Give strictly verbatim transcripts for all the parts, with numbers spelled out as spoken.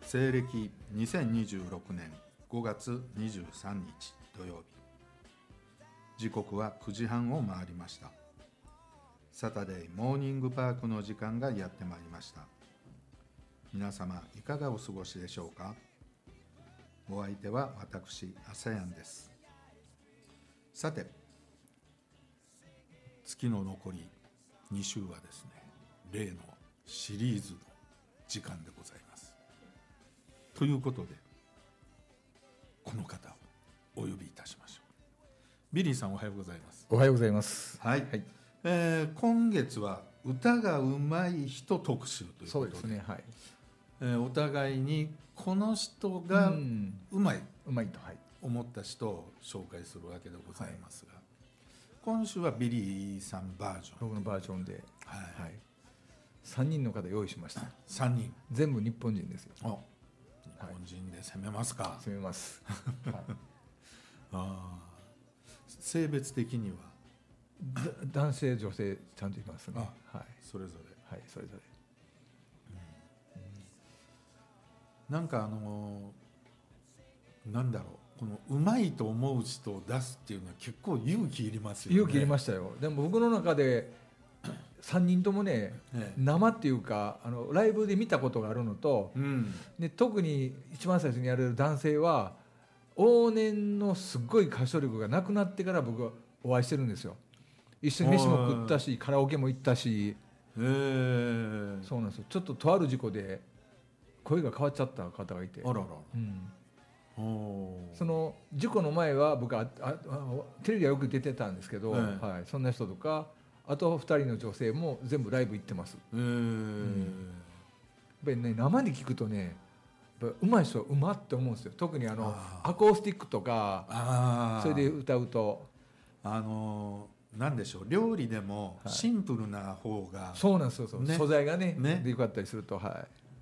西暦にせんにじゅうろくねんごがつにじゅうさんにち土曜日、時刻はくじはんを回りました。サタデーモーニングパークの時間がやってまいりました。皆様いかがお過ごしでしょうか。お相手は私アサヤンです。さて、月の残りに週はですね、例のシリーズの時間でございます。ということで、この方をお呼びいたしましょう。ビリーさん、おはようございます。 おはようございます。 はい、はい。えー、今月は歌がうまい人特集ということで、 そうですね、はい。 えー、お互いにこの人がうまい、 うまいと、はい、 思った人を紹介するわけでございますが、はい、今週はビリーさんバージョン、 僕のバージョンで、 はいはい、 さんにんの方用意しました。 さんにん全部日本人ですよ。 日本人で攻めますか。 攻めます、はい、 あ、性別的には男性女性ちゃんといますね。 はい、それぞれ、 はい、それぞれ、 うんうん、なんかあのなんだろう、このうまいと思う人を出すっていうのは結構勇気いりますよね。 勇気いりましたよ。でも僕の中でさんにんともね、ええ、生っていうかあのライブで見たことがあるのと、うん、で特に一番最初にやれる男性は往年のすごい歌唱力がなくなってから僕はお会いしてるんですよ。一緒に飯も食ったしカラオケも行ったし、 へー、 そうなんですよ。ちょっととある事故で声が変わっちゃった方がいて、 あらら、うん、 その事故の前は僕はああテレビはよく出てたんですけど、えーはい、そんな人とか、あとふたりの女性も全部ライブ行ってます。 へー、うん、 やっぱりね、生に聞くとね、うまい人はうまって思うんですよ。特にあのアコースティックとか、あ、それで歌うと、あのなんでしょう、料理でもシンプルな方が、はい、 そうなんですよ、ね、素材が ね, ねでよかったりすると、はい、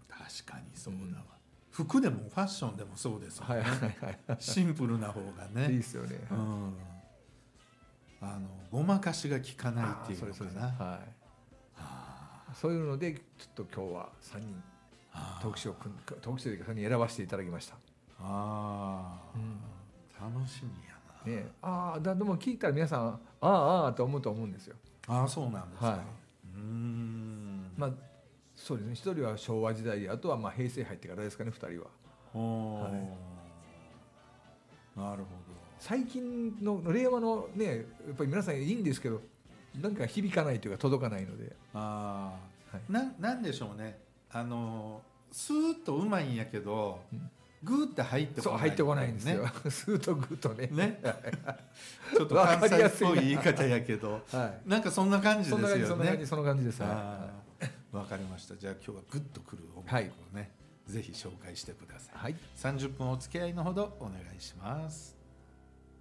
確かにそうだわ、うん、服でもファッションでもそうですもんね、はいはいはい、シンプルな方がねいいですよね、 うん、あのごまかしが効かないっていうのかな、はい、 あ、そういうのでちょっと今日はさんにん特集を特集でさんにん選ばせていただきました。 あ、うん、楽しみやな、 ね、あだでも聞いたら皆さんああああと思うと思うんですよ。 ああ、そうなんですか、はい、 うーん、まあそうですね、一人は昭和時代で、あとはまあ平成入ってからですかね、ふたりは。 はい、なるほど。 最近の令和のね、やっぱり皆さんいいんですけど、なんか響かないというか届かないので、 あ、はい、な, なんでしょうね、あのスーッとうまいんやけど、うん、グーって入ってこない、ね、そう入ってこないんですよ、スーッとグーッとねねちょっと関西っぽい言い方やけど、はい、なんかそんな感じですよね。 そんな感じ、そんな感じです。 わかりました。じゃあ今日はグッとくる音楽をね、はい、ぜひ紹介してください、はい、さんじゅっぷんお付き合いのほどお願いします。